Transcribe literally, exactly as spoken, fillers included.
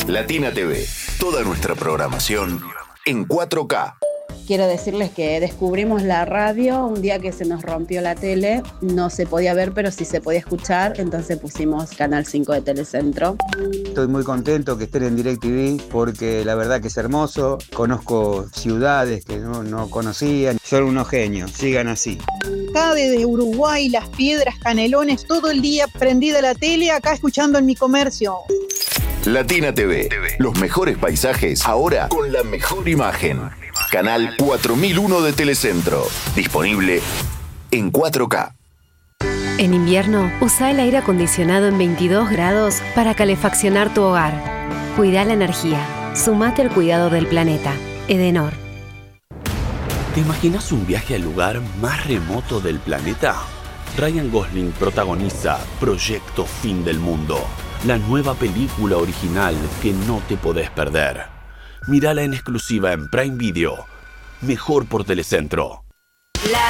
Latina T V, toda nuestra programación en cuatro K. Quiero decirles que descubrimos la radio un día que se nos rompió la tele. No se podía ver, pero sí se podía escuchar. Entonces pusimos Canal cinco de Telecentro. Estoy muy contento que estén en DirecTV porque la verdad que es hermoso. Conozco ciudades que no, no conocían. Son unos genios, sigan así. Acá desde Uruguay, Las Piedras, Canelones, todo el día prendida la tele, acá escuchando en mi comercio. Latina T V, los mejores paisajes, ahora con la mejor imagen. Canal cuatro mil uno de Telecentro, disponible en cuatro K. En invierno, usa el aire acondicionado en veintidós grados para calefaccionar tu hogar. Cuida la energía. Sumate al cuidado del planeta. Edenor. ¿Te imaginas un viaje al lugar más remoto del planeta? Ryan Gosling protagoniza Proyecto Fin del Mundo, la nueva película original que no te podés perder. Mírala en exclusiva en Prime Video. Mejor por Telecentro.